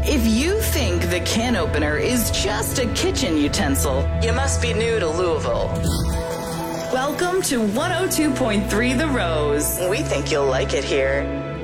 If you think the can opener is just a kitchen utensil, you must be new to Louisville. Welcome to 102.3 The Rose. We think you'll like it here.